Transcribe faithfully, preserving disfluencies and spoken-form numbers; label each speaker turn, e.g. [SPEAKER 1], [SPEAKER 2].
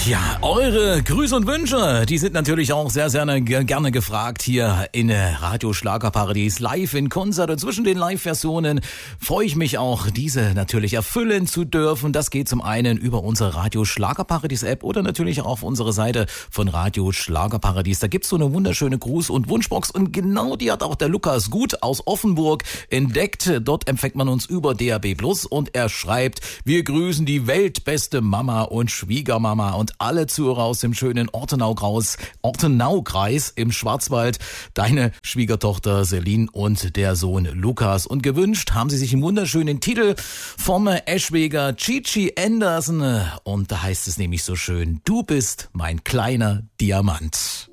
[SPEAKER 1] Ja, eure Grüße und Wünsche, die sind natürlich auch sehr, sehr gerne gefragt hier in Radio Schlagerparadies live in Konzert. Und zwischen den Live-Versionen freue ich mich auch, diese natürlich erfüllen zu dürfen. Das geht zum einen über unsere Radio Schlagerparadies App oder natürlich auch auf unsere Seite von Radio Schlagerparadies. Da gibt's so eine wunderschöne Gruß- und Wunschbox und genau die hat auch der Lukas Gut aus Offenburg entdeckt. Dort empfängt man uns über D A B plus und er schreibt: Wir grüßen die weltbeste Mama und Schwiegermama und alle Zuhörer aus dem schönen Ortenau-Kreis, Ortenau-Kreis im Schwarzwald, deine Schwiegertochter Celine und der Sohn Lukas. Und gewünscht haben sie sich einen wunderschönen Titel vom Eschweger Chichi Anderson. Und da heißt es nämlich so schön: Du bist mein kleiner Diamant.